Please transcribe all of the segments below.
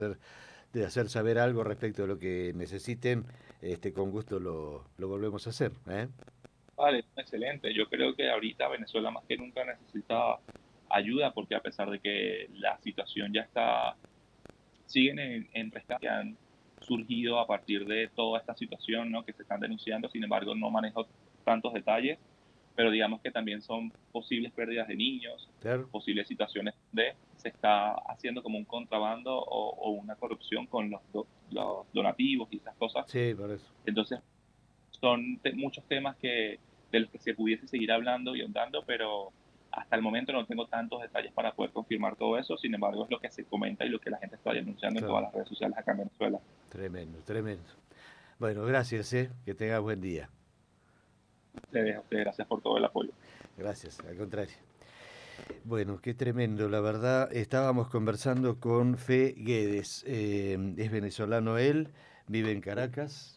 de hacer saber algo respecto a lo que necesiten, con gusto lo volvemos a hacer, ¿eh? Vale, excelente. Yo creo que ahorita Venezuela más que nunca necesita ayuda porque a pesar de que la situación ya está, siguen en rescate que han surgido a partir de toda esta situación, ¿no? Que se están denunciando, sin embargo no manejo tantos detalles, pero digamos que también son posibles pérdidas de niños, Claro. posibles situaciones de se está haciendo como un contrabando o una corrupción con los donativos y esas cosas. Sí, por eso. Entonces son muchos temas de los que se pudiese seguir hablando y ahondando, pero hasta el momento no tengo tantos detalles para poder confirmar todo eso. Sin embargo, es lo que se comenta y lo que la gente está denunciando en Claro. todas las redes sociales acá en Venezuela. Tremendo, tremendo. Bueno, gracias, que tengas buen día. Le dejo a usted, gracias por todo el apoyo. Gracias, al contrario. Bueno, qué tremendo, la verdad. Estábamos conversando con Fe Guedes, es venezolano él, vive en Caracas,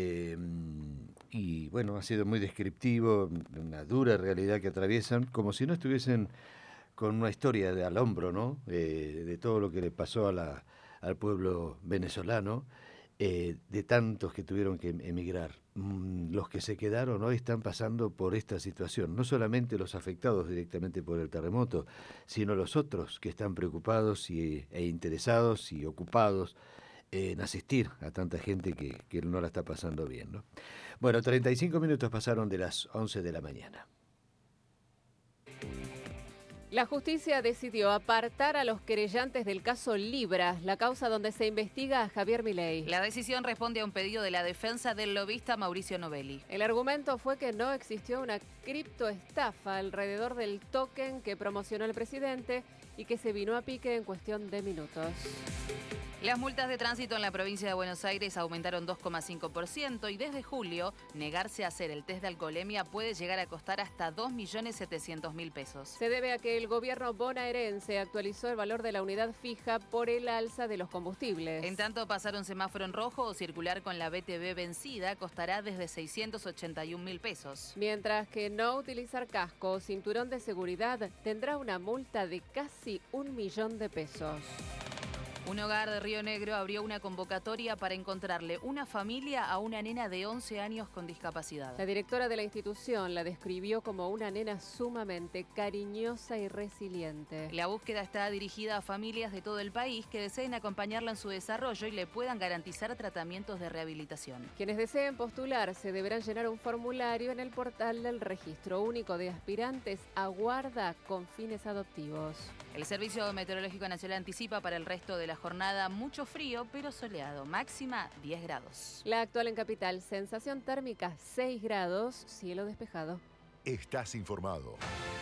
y bueno, ha sido muy descriptivo, una dura realidad que atraviesan, como si no estuviesen con una historia al hombro, ¿no? De todo lo que le pasó al pueblo venezolano, de tantos que tuvieron que emigrar. Los que se quedaron hoy están pasando por esta situación, no solamente los afectados directamente por el terremoto, sino los otros que están preocupados e interesados y ocupados en asistir a tanta gente que no la está pasando bien, ¿no? Bueno, 35 minutos pasaron de las 11 de la mañana. La justicia decidió apartar a los querellantes del caso Libra, la causa donde se investiga a Javier Milei. La decisión responde a un pedido de la defensa del lobista Mauricio Novelli. El argumento fue que no existió una criptoestafa alrededor del token que promocionó el presidente y que se vino a pique en cuestión de minutos. Las multas de tránsito en la provincia de Buenos Aires aumentaron 2,5% y desde julio, negarse a hacer el test de alcoholemia puede llegar a costar hasta 2.700.000 pesos. Se debe a que el gobierno bonaerense actualizó el valor de la unidad fija por el alza de los combustibles. En tanto, pasar un semáforo en rojo o circular con la BTV vencida costará desde 681.000 pesos. Mientras que no utilizar casco o cinturón de seguridad tendrá una multa de casi 1 millón de pesos. Un hogar de Río Negro abrió una convocatoria para encontrarle una familia a una nena de 11 años con discapacidad. La directora de la institución la describió como una nena sumamente cariñosa y resiliente. La búsqueda está dirigida a familias de todo el país que deseen acompañarla en su desarrollo y le puedan garantizar tratamientos de rehabilitación. Quienes deseen postularse deberán llenar un formulario en el portal del Registro Único de Aspirantes a Guarda con fines adoptivos. El Servicio Meteorológico Nacional anticipa para el resto de la jornada mucho frío, pero soleado, máxima 10 grados. La actual en Capital, sensación térmica 6 grados, cielo despejado. Estás informado.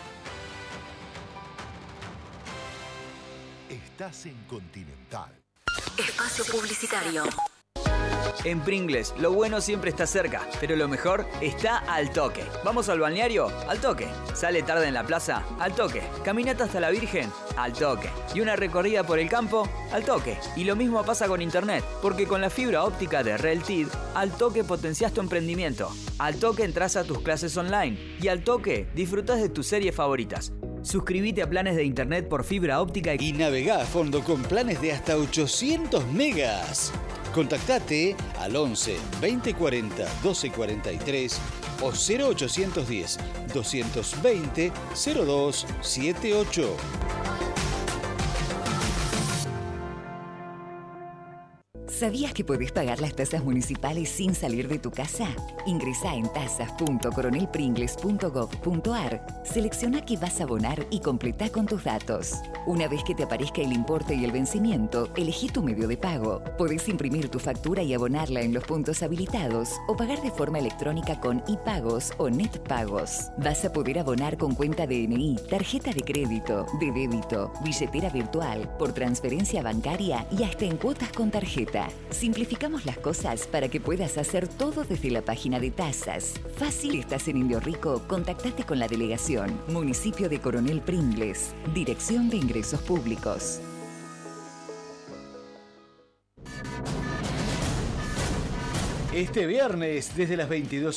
Estás en Continental. Espacio publicitario. En Pringles, lo bueno siempre está cerca, pero lo mejor está al toque. ¿Vamos al balneario? Al toque. ¿Sale tarde en la plaza? Al toque. ¿Caminata hasta la Virgen? Al toque. ¿Y una recorrida por el campo? Al toque. Y lo mismo pasa con internet, porque con la fibra óptica de Reltid, al toque potencias tu emprendimiento. Al toque entras a tus clases online. Y al toque disfrutas de tus series favoritas. Suscríbete a planes de internet por fibra óptica y navegá a fondo con planes de hasta 800 megas. Contactate al 11 2040 1243 o 0810 220 0278. ¿Sabías que podés pagar las tasas municipales sin salir de tu casa? Ingresá en tasas.coronelpringles.gov.ar, selecciona qué vas a abonar y completá con tus datos. Una vez que te aparezca el importe y el vencimiento, elegí tu medio de pago. Podés imprimir tu factura y abonarla en los puntos habilitados o pagar de forma electrónica con iPagos o NetPagos. Vas a poder abonar con cuenta DNI, tarjeta de crédito, de débito, billetera virtual, por transferencia bancaria y hasta en cuotas con tarjeta. Simplificamos las cosas para que puedas hacer todo desde la página de tasas. Fácil, estás en Indio Rico, contactate con la delegación. Municipio de Coronel Pringles. Dirección de Ingresos Públicos. Este viernes, desde las 22